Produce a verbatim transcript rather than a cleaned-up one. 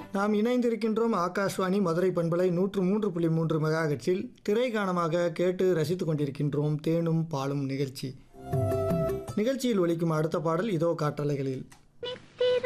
நாம் இணைந்திருக்கின்றோம் ஆகாஷ்வாணி மதுரை பண்பலை நூற்று மூன்று புள்ளி மூன்று மெகாஹெர்ட்ஸில் திரைக்காணமாக கேட்டு ரசித்துக் கொண்டிருக்கின்றோம் தேனும் பாலும் நிகழ்ச்சி. நிகழ்ச்சியில் ஒலிக்கும் அடுத்த பாடல் இதோ காற்றலைகளில்.